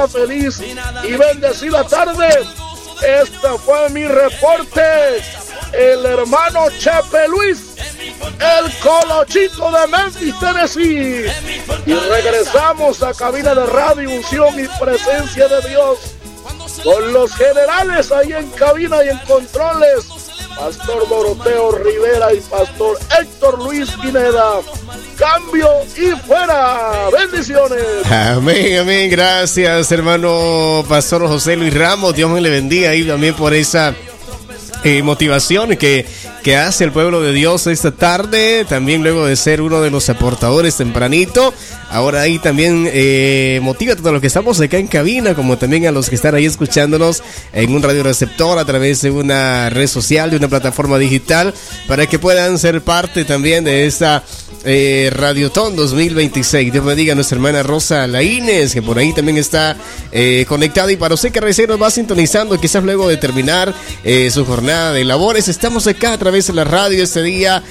feliz y bendecida tarde. Este fue mi reporte. El hermano Chepe Luis, el Colochito de Memphis, Tennessee. Y regresamos a cabina de radio, unción y presencia de Dios, con los generales ahí en cabina y en controles, Pastor Doroteo Rivera y Pastor Héctor Luis Pineda. Cambio y fuera. Bendiciones. Amén, amén. Gracias, hermano Pastor José Luis Ramos. Dios me le bendiga y también por esa motivación que hace el pueblo de Dios esta tarde, también luego de ser uno de los aportadores tempranito. Ahora ahí también motiva a todos los que estamos acá en cabina, como también a los que están ahí escuchándonos en un radioreceptor, a través de una red social, de una plataforma digital, para que puedan ser parte también de esta Radiotón 2026. Dios bendiga a nuestra hermana Rosa Laínez, que por ahí también está conectada. Y para usted que recién nos va sintonizando, quizás luego de terminar su jornada de labores, estamos acá a través de la radio este día,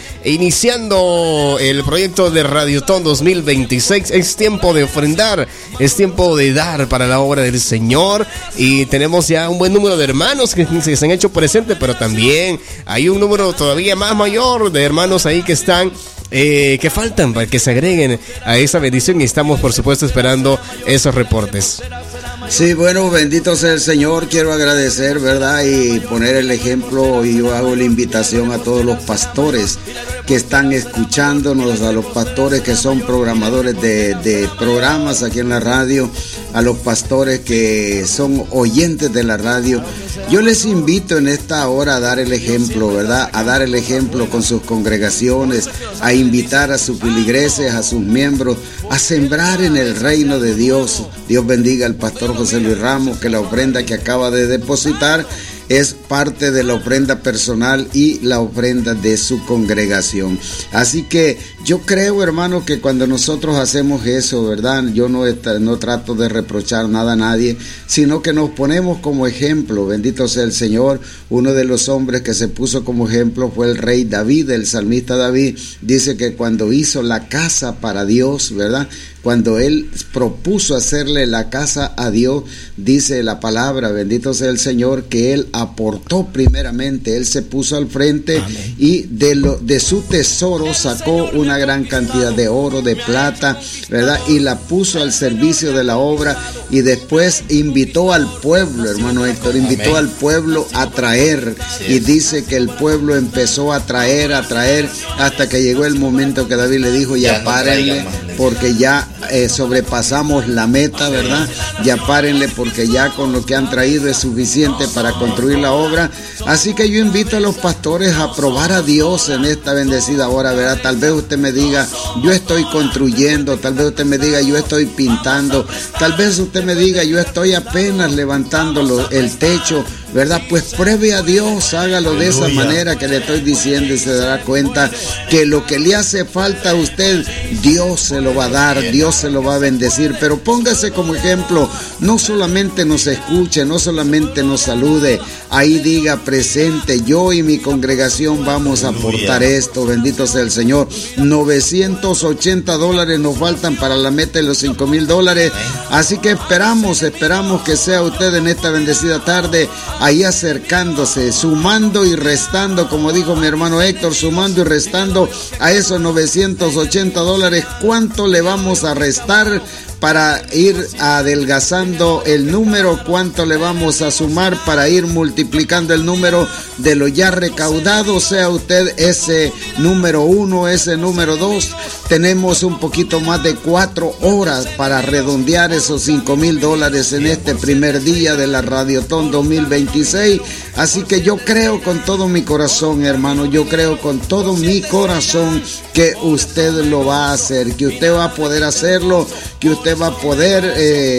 iniciando el proyecto de Radiotón 2026. Es tiempo de ofrendar, es tiempo de dar para la obra del Señor. Y tenemos ya un buen número de hermanos que se han hecho presentes, pero también hay un número todavía más mayor de hermanos ahí que están que faltan para que se agreguen a esa bendición, y estamos por supuesto esperando esos reportes. Sí, bueno, bendito sea el Señor. Quiero agradecer, ¿verdad? Y poner el ejemplo, y yo hago la invitación a todos los pastores que están escuchándonos, a los pastores que son programadores de programas aquí en la radio, a los pastores que son oyentes de la radio. Yo les invito en esta hora a dar el ejemplo, ¿verdad? A dar el ejemplo con sus congregaciones, a invitar a sus feligreses, a sus miembros, a sembrar en el reino de Dios. Dios bendiga al pastor José Luis Ramos, que la ofrenda que acaba de depositar es parte de la ofrenda personal y la ofrenda de su congregación. Así que yo creo, hermano, que cuando nosotros hacemos eso, ¿verdad? Yo no trato de reprochar nada a nadie, sino que nos ponemos como ejemplo. Bendito sea el Señor. Uno de los hombres que se puso como ejemplo fue el rey David, el salmista David. Dice que cuando hizo la casa para Dios, ¿verdad? Cuando él propuso hacerle la casa a Dios, dice la palabra, bendito sea el Señor, que él aportó primeramente, él se puso al frente. Amén. Y de su tesoro sacó una gran cantidad de oro, de plata, ¿verdad? Y la puso al servicio de la obra, y después invitó al pueblo, hermano Héctor, invitó Amén. Al pueblo a traer, sí. Y dice que el pueblo empezó a traer, hasta que llegó el momento que David le dijo, ya párenle, porque ya sobrepasamos la meta, ¿verdad? Ya párenle, porque ya con lo que han traído es suficiente para construir la obra. Así que yo invito a los pastores a probar a Dios en esta bendecida hora, ¿verdad? Tal vez usted me diga, yo estoy construyendo, tal vez usted me diga, yo estoy pintando, tal vez usted me diga, yo estoy apenas levantando el techo, ¿verdad? Pues pruebe a Dios, hágalo de esa manera que le estoy diciendo, y se dará cuenta que lo que le hace falta a usted, Dios se lo va a dar, Dios se lo va a bendecir. Pero póngase como ejemplo, no solamente nos escuche, no solamente nos salude, ahí diga presente, yo y mi congregación vamos a aportar esto, bendito sea el Señor. $980 nos faltan para la meta de los $5,000, así que esperamos que sea usted en esta bendecida tarde ahí acercándose, sumando y restando, como dijo mi hermano Héctor, sumando y restando a esos $980. ¿Cuánto le vamos a restar para ir adelgazando el número? ¿Cuánto le vamos a sumar para ir multiplicando el número de lo ya recaudado? Sea usted ese número 1, ese número 2. Tenemos un poquito más de 4 horas para redondear esos $5,000 en este primer día de la Radiotón 2026. Así que yo creo con todo mi corazón, hermano, yo creo con todo mi corazón que usted lo va a hacer, que usted va a poder hacerlo, que usted va a poder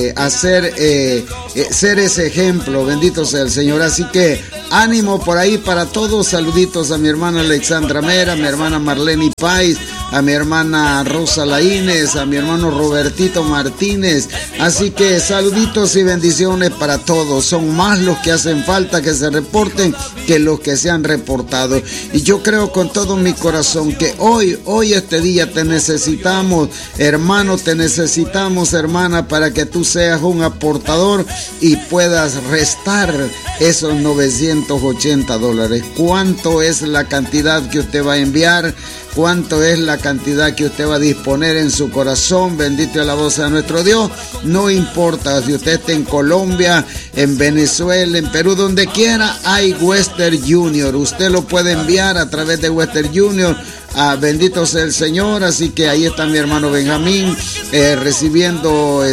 ser ese ejemplo. Bendito sea el Señor. Así que ánimo por ahí para todos. Saluditos a mi hermana Alexandra Mera, mi hermana Marlene Pais, a mi hermana Rosa Laínez, a mi hermano Robertito Martínez. Así que saluditos y bendiciones para todos. Son más los que hacen falta que se reporten que los que se han reportado. Y yo creo con todo mi corazón que hoy este día te necesitamos, hermano, te necesitamos, hermana, para que tú seas un aportador y puedas restar esos $980. ¿Cuánto es la cantidad que usted va a enviar? ¿Cuánto es la cantidad que usted va a disponer en su corazón? Bendito es la voz de nuestro Dios. No importa si usted está en Colombia, en Venezuela, en Perú, donde quiera, hay Western Junior. Usted lo puede enviar a través de Western Junior. Bendito sea el Señor. Así que ahí está mi hermano Benjamín recibiendo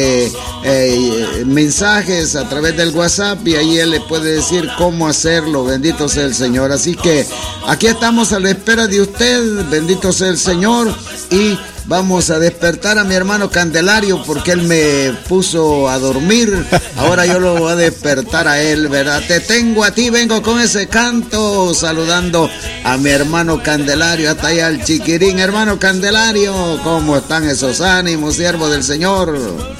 mensajes a través del WhatsApp, y ahí él le puede decir cómo hacerlo. Bendito sea el Señor. Así que aquí estamos a la espera de usted. Bendito sea el Señor. Y vamos a despertar a mi hermano Candelario porque él me puso a dormir. Ahora yo lo voy a despertar a él, ¿verdad? Te tengo a ti, vengo con ese canto, saludando a mi hermano Candelario, hasta allá al Chiquirín. Hermano Candelario, ¿cómo están esos ánimos, siervo del Señor?